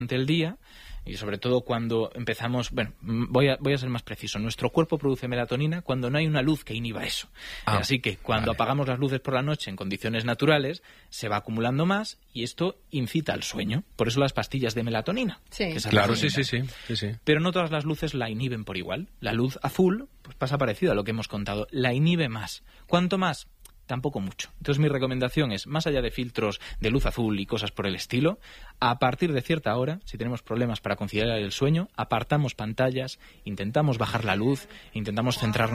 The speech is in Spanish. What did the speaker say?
durante el día, y sobre todo cuando empezamos, bueno, voy a ser más preciso, nuestro cuerpo produce melatonina cuando no hay una luz que inhiba eso. Así que cuando apagamos las luces por la noche en condiciones naturales, se va acumulando más y esto incita al sueño. Por eso las pastillas de melatonina. Sí. Claro, sí. Pero no todas las luces la inhiben por igual. La luz azul pues pasa parecido a lo que hemos contado, la inhibe más. ¿Cuánto más? Tampoco mucho. Entonces mi recomendación es, más allá de filtros de luz azul y cosas por el estilo, a partir de cierta hora, si tenemos problemas para conciliar el sueño, apartamos pantallas, intentamos bajar la luz, intentamos centrarnos